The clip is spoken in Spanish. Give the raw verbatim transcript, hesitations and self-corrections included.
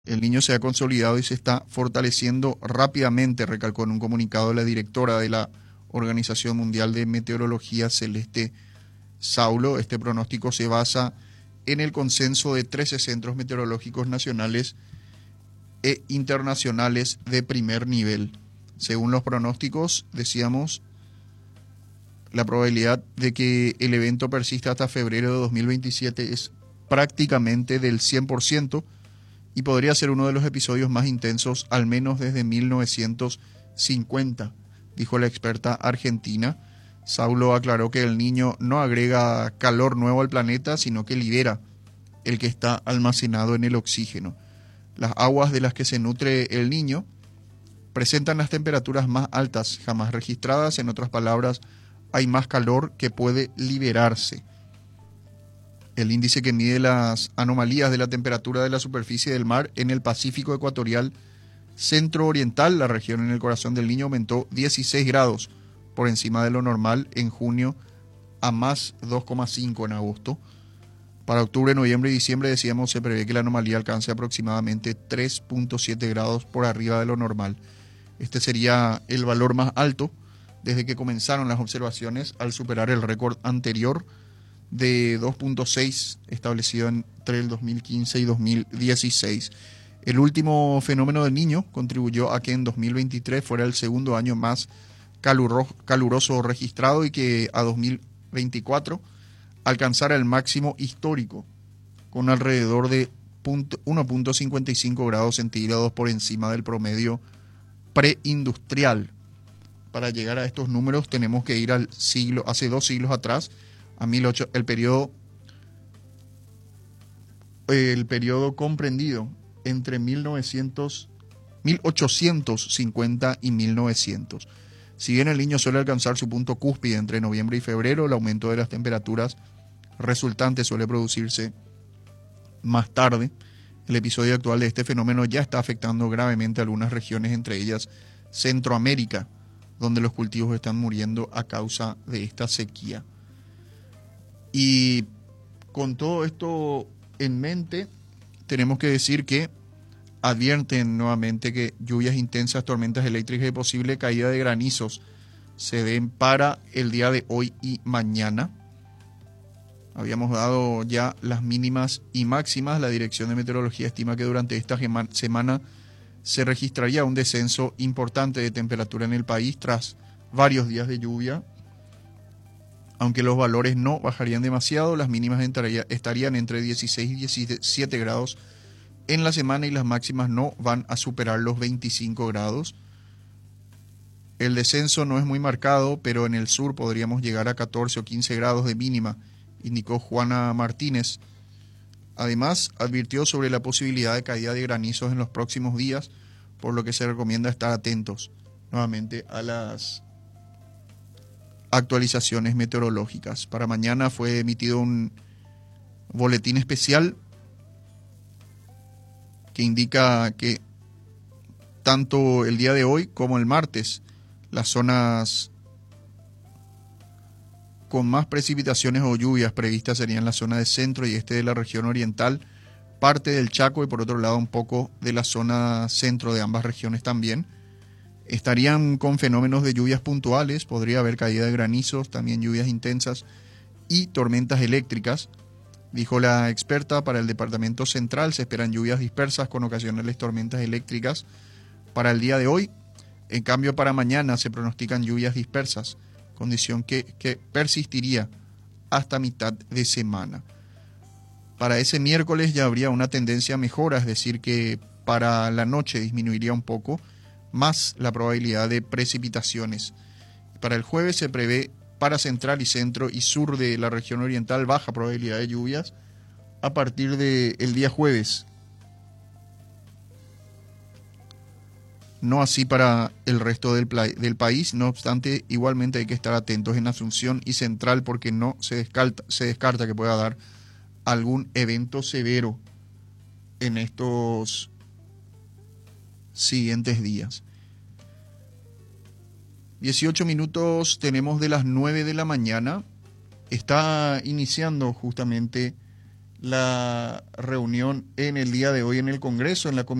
El Niño se ha consolidado y se está fortaleciendo rápidamente, recalcó en un comunicado la directora de la Organización Mundial de Meteorología, Celeste Saulo. Este pronóstico se basa en el consenso de trece centros meteorológicos nacionales e internacionales de primer nivel. Según los pronósticos, decíamos, la probabilidad de que el evento persista hasta febrero de dos mil veintisiete es prácticamente del cien por ciento y podría ser uno de los episodios más intensos, al menos desde mil novecientos cincuenta, dijo la experta argentina. Saulo aclaró que el Niño no agrega calor nuevo al planeta, sino que libera el que está almacenado en el oxígeno. Las aguas de las que se nutre el Niño presentan las temperaturas más altas jamás registradas. En otras palabras, hay más calor que puede liberarse. El índice que mide las anomalías de la temperatura de la superficie del mar en el Pacífico ecuatorial centro-oriental, la región en el corazón del Niño, aumentó dieciséis grados por encima de lo normal en junio a más dos coma cinco en agosto. Para octubre, noviembre y diciembre, decíamos, se prevé que la anomalía alcance aproximadamente tres punto siete grados por arriba de lo normal. Este sería el valor más alto desde que comenzaron las observaciones, al superar el récord anterior de dos punto seis establecido entre el dos mil quince y dos mil dieciséis. El último fenómeno del Niño contribuyó a que en dos mil veintitrés fuera el segundo año más caluro, caluroso registrado y que a dos mil veinticuatro alcanzara el máximo histórico con alrededor de uno punto cincuenta y cinco grados centígrados por encima del promedio preindustrial. Para llegar a estos números tenemos que ir al siglo, hace dos siglos atrás, a mil ocho, el periodo, el periodo comprendido entre mil novecientos, mil ochocientos cincuenta y mil novecientos. Si bien el Niño suele alcanzar su punto cúspide entre noviembre y febrero, el aumento de las temperaturas resultantes suele producirse más tarde. El episodio actual de este fenómeno ya está afectando gravemente a algunas regiones, entre ellas Centroamérica, donde los cultivos están muriendo a causa de esta sequía. Y con todo esto en mente, tenemos que decir que advierten nuevamente que lluvias intensas, tormentas eléctricas y posible caída de granizos se den para el día de hoy y mañana. Habíamos dado ya las mínimas y máximas. La Dirección de Meteorología estima que durante esta semana se registraría un descenso importante de temperatura en el país tras varios días de lluvia. Aunque los valores no bajarían demasiado, las mínimas estarían entre dieciséis y diecisiete grados en la semana y las máximas no van a superar los veinticinco grados. El descenso no es muy marcado, pero en el sur podríamos llegar a catorce o quince grados de mínima, indicó Juana Martínez. Además, advirtió sobre la posibilidad de caída de granizos en los próximos días, por lo que se recomienda estar atentos nuevamente a las actualizaciones meteorológicas. Para mañana fue emitido un boletín especial que indica que tanto el día de hoy como el martes, las zonas con más precipitaciones o lluvias previstas serían la zona de centro y este de la región oriental, parte del Chaco y por otro lado un poco de la zona centro de ambas regiones también. Estarían con fenómenos de lluvias puntuales, podría haber caída de granizos, también lluvias intensas y tormentas eléctricas. Dijo la experta, para el departamento central se esperan lluvias dispersas con ocasionales tormentas eléctricas para el día de hoy. En cambio, para mañana se pronostican lluvias dispersas, condición que, que persistiría hasta mitad de semana. Para ese miércoles ya habría una tendencia a mejora, es decir, que para la noche disminuiría un poco más la probabilidad de precipitaciones. Para el jueves se prevé para central y centro y sur de la región oriental baja probabilidad de lluvias a partir del día jueves. No así para el resto del, del país, no obstante, igualmente hay que estar atentos en Asunción y Central porque no se descarta, se descarta que pueda dar algún evento severo en estos siguientes días. dieciocho minutos tenemos de las nueve de la mañana. Está iniciando justamente la reunión en el día de hoy en el Congreso, en la